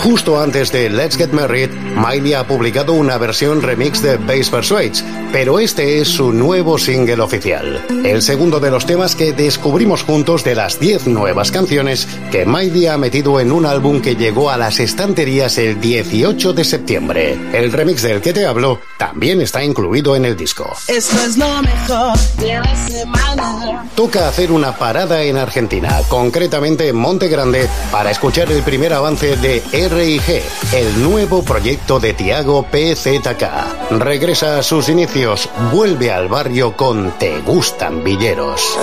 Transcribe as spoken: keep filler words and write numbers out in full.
justo antes de Let's Get Married, Miley ha publicado una versión remix de Bass Persuades, pero este es su nuevo single oficial. El segundo de los temas que descubrimos juntos de las diez nuevas canciones que Miley ha metido en un álbum que llegó a las estanterías el dieciocho de septiembre. El remix del que te hablo también está incluido en el disco. Esto es lo mejor de la semana. Toca hacer una parada en Argentina, concretamente en Monte Grande, para escuchar el primer avance de R y G, el nuevo proyecto de Tiago P Z K. Regresa a sus inicios, vuelve al barrio con Te Gustan Villeros.